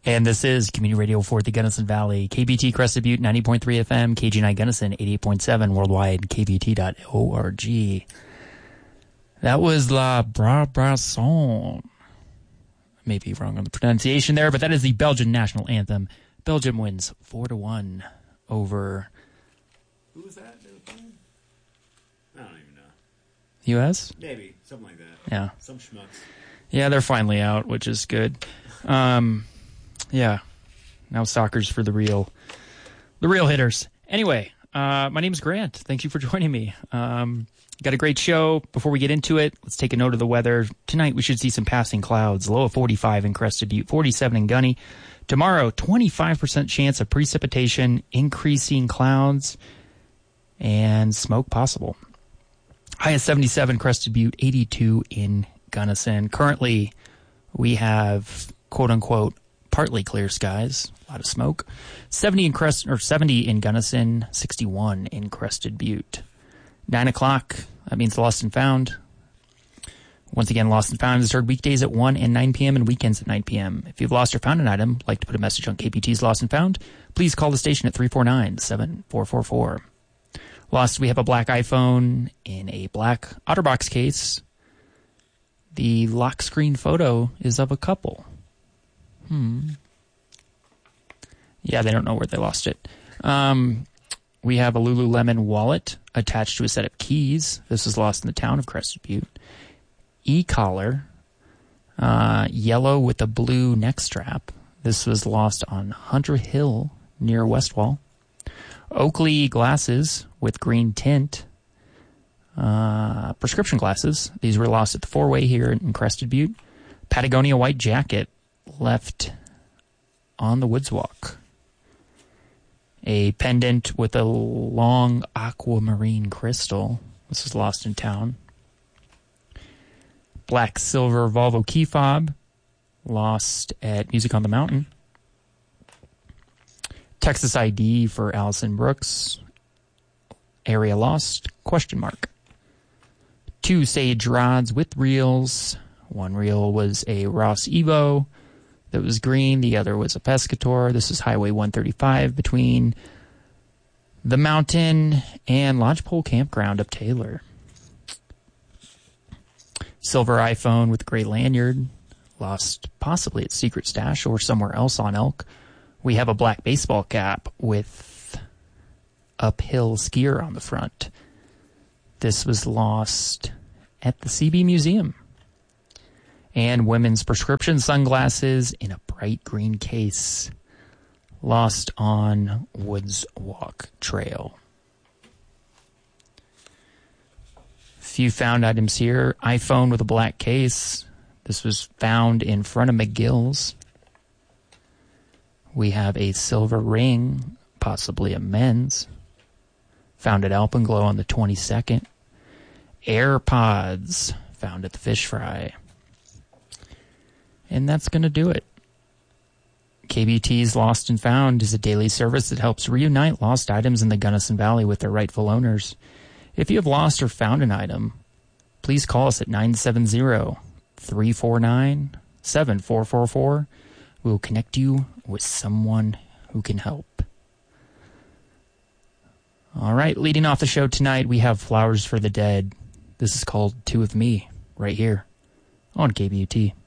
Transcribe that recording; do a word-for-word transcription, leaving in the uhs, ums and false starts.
And this is Community Radio for the Gunnison Valley. K B T Crested Butte, ninety point three F M, K G nine Gunnison, eighty-eight point seven worldwide, K B T dot org. That was La Bra Brasson. Maybe wrong on the pronunciation there, but that is the Belgian national anthem. Belgium wins four to one over... Who was that they were playing? I don't even know. U S? Maybe, something like that. Yeah. Some schmucks. Yeah, they're finally out, which is good. Um, yeah. Now soccer's for the real, the real hitters. Anyway, uh, my name is Grant. Thank you for joining me. Um, got a great show. Before we get into it, let's take a note of the weather. Tonight we should see some passing clouds. Low of forty-five in Crested Butte, forty-seven in Gunny. Tomorrow, twenty-five percent chance of precipitation, increasing clouds, and smoke possible. High of seventy-seven, Crested Butte, eighty-two in Gunnison. Currently, we have quote-unquote partly clear skies, a lot of smoke. seventy in Crest or seventy in Gunnison, sixty-one in Crested Butte. Nine o'clock. That means Lost and Found. Once again, Lost and Found is heard weekdays at one and nine p.m. and weekends at nine p.m. If you've lost or found an item, like to put a message on K P T's Lost and Found, please call the station at three four nine, seven four four four. Lost, we have a black iPhone in a black OtterBox case. The lock screen photo is of a couple. Hmm. Yeah, they don't know where they lost it. Um, we have a Lululemon wallet attached to a set of keys. This is lost in the town of Crested Butte. E-collar, uh, yellow with a blue neck strap. This was lost on Hunter Hill near Westwall. Oakley glasses with green tint. Uh, prescription glasses. These were lost at the four-way here in Crested Butte. Patagonia white jacket left on the Woods Walk. A pendant with a long aquamarine crystal. This is lost in town. Black silver Volvo key fob, lost at Music on the Mountain. Texas I D for Allison Brooks. Area lost, question mark. Two sage rods with reels. One reel was a Ross Evo that was green. The other was a Pescator. This is Highway one thirty-five between the mountain and Lodgepole Campground up Taylor. Silver iPhone with gray lanyard, lost possibly at Secret Stash or somewhere else on Elk. We have a black baseball cap with uphill skier on the front. This was lost at the C B Museum. And women's prescription sunglasses in a bright green case, lost on Woods Walk Trail. Few found items here. iPhone with a black case. This was found in front of McGill's. We have a silver ring, possibly a men's, found at Alpenglow on the twenty-second. AirPods, found at the Fish Fry. And that's going to do it. K B T's Lost and Found is a daily service that helps reunite lost items in the Gunnison Valley with their rightful owners. If you have lost or found an item, please call us at nine seven zero, three four nine, seven four four four. We will connect you with someone who can help. All right, leading off the show tonight, we have Flowers for the Dead. This is called Two of Me, right here on K B U T.